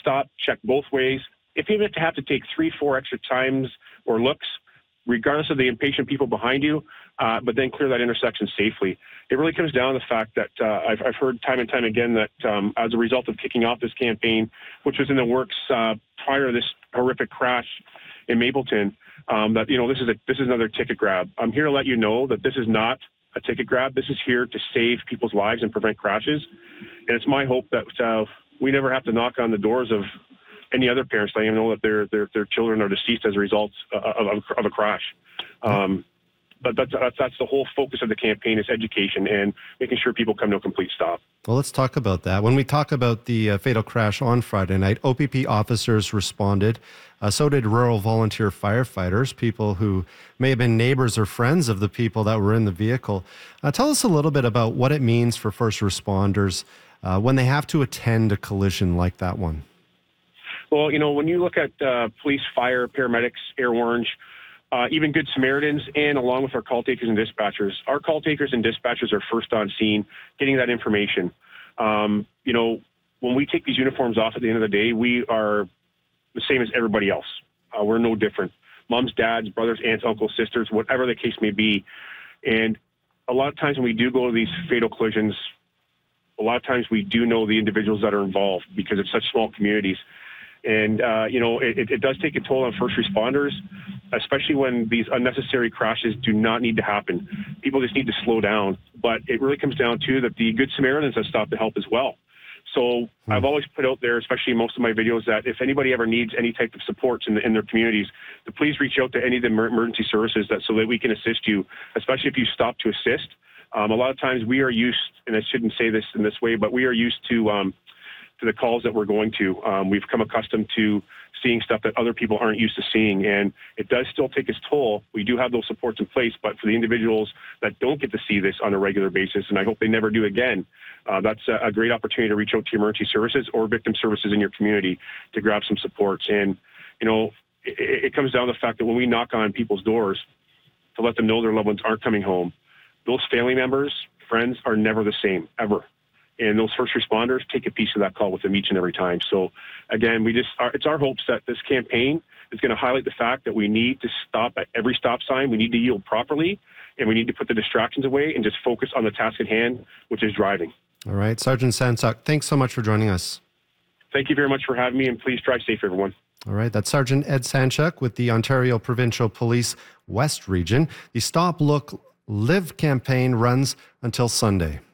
stop, check both ways. If you have to take 3-4 extra times or looks, regardless of the impatient people behind you, but then clear that intersection safely. It really comes down to the fact that I've heard time and time again that as a result of kicking off this campaign, which was in the works prior to this horrific crash in Mapleton, that this is another ticket grab. I'm here to let you know that this is not a ticket grab. This is here to save people's lives and prevent crashes. And it's my hope that we never have to knock on the doors of any other parents letting them know that their children are deceased as a result of a crash. But that's the whole focus of the campaign, is education and making sure people come to a complete stop. Well, let's talk about that. When we talk about the fatal crash on Friday night, OPP officers responded. So did rural volunteer firefighters, people who may have been neighbors or friends of the people that were in the vehicle. Tell us a little bit about what it means for first responders when they have to attend a collision like that one. Well, when you look at police, fire, paramedics, Air Orange, even Good Samaritans, and along with our call takers and dispatchers. Our call takers and dispatchers are first on scene, getting that information. When we take these uniforms off at the end of the day, we are the same as everybody else. We're no different. Moms, dads, brothers, aunts, uncles, sisters, whatever the case may be. And a lot of times when we do go to these fatal collisions, a lot of times we do know the individuals that are involved because it's such small communities. And, it does take a toll on first responders, especially when these unnecessary crashes do not need to happen. People just need to slow down. But it really comes down to that the Good Samaritans have stopped to help as well. So I've always put out there, especially in most of my videos, that if anybody ever needs any type of supports in their communities, to please reach out to any of the emergency services so that we can assist you, especially if you stop to assist. A lot of times we are used, and I shouldn't say this in this way, but we are used to the calls that we're going to. We've come accustomed to seeing stuff that other people aren't used to seeing, and it does still take its toll. We do have those supports in place, but for the individuals that don't get to see this on a regular basis, and I hope they never do again, that's a great opportunity to reach out to emergency services or victim services in your community to grab some supports. And, it comes down to the fact that when we knock on people's doors to let them know their loved ones aren't coming home, those family members, friends are never the same, ever. And those first responders take a piece of that call with them each and every time. So, again, it's our hopes that this campaign is going to highlight the fact that we need to stop at every stop sign. We need to yield properly, and we need to put the distractions away and just focus on the task at hand, which is driving. All right. Sergeant Sanchuk, thanks so much for joining us. Thank you very much for having me, and please drive safe, everyone. All right. That's Sergeant Ed Sanchuk with the Ontario Provincial Police West Region. The Stop, Look, Live campaign runs until Sunday.